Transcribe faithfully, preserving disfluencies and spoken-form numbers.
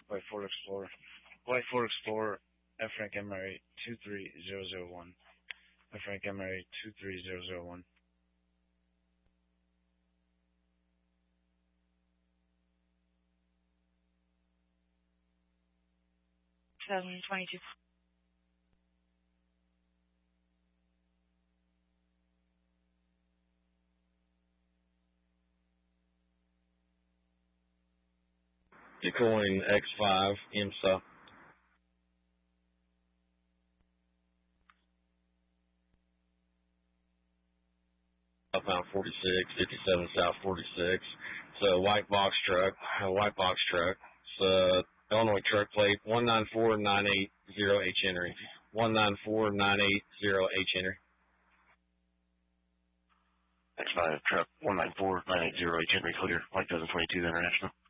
White Ford Explorer. White Ford Explorer, F Frank Emery two three zero zero one. F Frank Emery two three zero zero one. twenty twenty-two. Decoying X five, IMSA. Southbound forty-six, fifty-seven South forty-six. It's a white box truck, a white box truck. It's a Illinois truck plate, one nine four nine eight zero H Henry. one nine four nine eight zero H Henry. X five truck, one nine four nine eight zero H Henry, clear, White Dozen twenty-two International.